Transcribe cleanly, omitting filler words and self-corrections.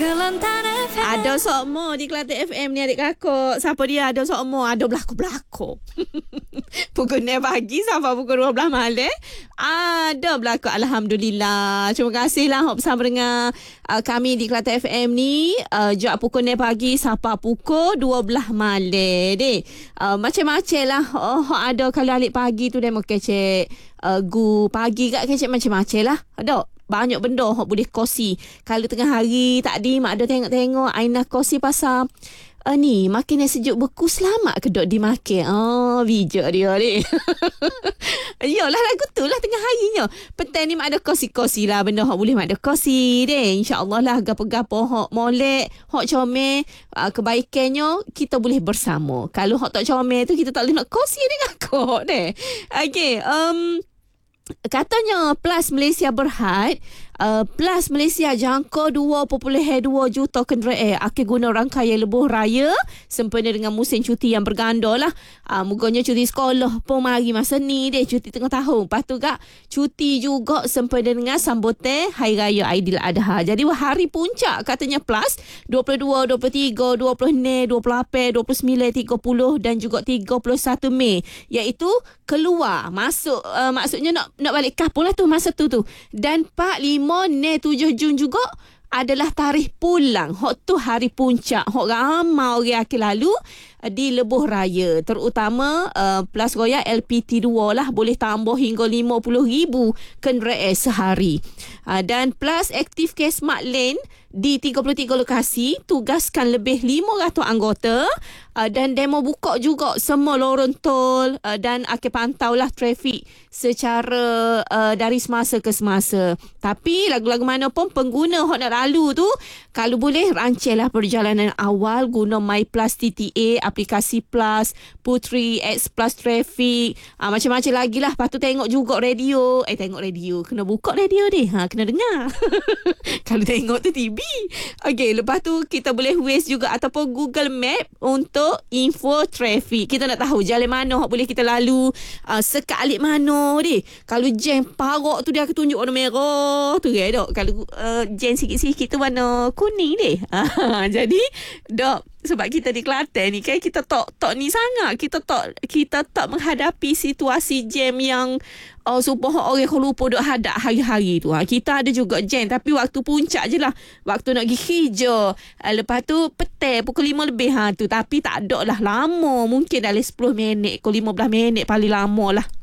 Ada sokmo di Kelantan FM ni adik kakak. Siapa dia ada sokmo? Ada belakang-belakang. Pukul 9 pagi sampai pukul 12 malam. Ada belakang. Alhamdulillah. Terima kasihlah bersama dengan kami di Kelantan FM ni. Jam pukul 9 pagi sampai pukul 12 malam. Deh. Macam-macam lah. Ada kalau alik pagi tu dia mau kecek. Gu pagi kat kecek macam-macam lah. Ada. Banyak benda hok boleh kosi. Kalau tengah hari tadi mak ada tengok-tengok Aina kosi pasal ni makin sejuk beku selamat ke dok dimakan. Bijak dia ni. Yalah lagu tu lah tengah harinya. Petang ni mak ada kosi-kosi lah benda hok boleh mak ada kosi deh. InsyaAllah lah gapo-gapo hok molek, hok comel, kebaikannya kita boleh bersama. Kalau hok tak comel tu kita tak boleh nak kosi dengan kok deh. Okey, katanya Plus Malaysia Berhad, Plus Malaysia jangka 2.2 juta kenderaan akan guna rangkaian lebuh raya sempena dengan musim cuti yang berganda lah. Muganya cuti sekolah pun mari masa ni deh, cuti tengah tahun. Lepas tu kak cuti juga sempena dengan sambutan Hari Raya Aidiladha. Jadi hari puncak katanya Plus 22, 23, 26, 28, 29, 30 dan juga 31 Mei, iaitu keluar masuk maksudnya nak balik kampung lah tu masa tu. Dan 4, 5, 7 Jun juga adalah tarikh pulang. Hok tu hari puncak. Hok ramai orang akan lalu di lebuh raya. Terutama Plus Royal LPT2 lah boleh tambah hingga 50,000 kenderaan sehari. Dan Plus Active Care Smart Lane di 33 lokasi, tugaskan lebih 500 anggota dan demo buka juga semua lorong tol dan akan pantaulah trafik secara dari semasa ke semasa. Tapi lagu-lagu mana pun pengguna hok nak lalu tu, kalau boleh rancanglah perjalanan awal guna My Plus TTA, aplikasi Plus, Putri, X Plus Traffic, macam-macam lagi lah. Lepas tu tengok juga radio. Tengok radio. Kena buka radio deh. Kena dengar. Kalau tengok tu TV. Okey, lepas tu kita boleh waste juga ataupun Google Map untuk info trafik. Kita nak tahu jalan mana boleh kita lalu, sekat alik mana deh. Kalau jam parok tu dia akan tunjuk warna merah tu kan dok. Kalau jam sikit-sikit tu warna kuning deh. Jadi dok, sebab kita di Kelantan ni kan kita tak ni sangat. Kita tak menghadapi situasi jam yang supaya orang lupa duk hadap hari-hari tu. Kita ada juga jam tapi waktu puncak je lah. Waktu nak pergi kerja. Lepas tu petang pukul 5 lebih tu. Tapi tak ada lah lama. Mungkin dalam 10 minit ke 15 minit paling lama lah.